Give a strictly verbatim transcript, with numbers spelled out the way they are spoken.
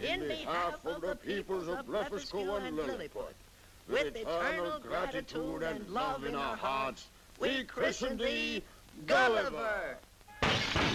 in behalf of the peoples of Blefuscu and Lilliput, with eternal gratitude and love in our hearts, we christen thee Gulliver.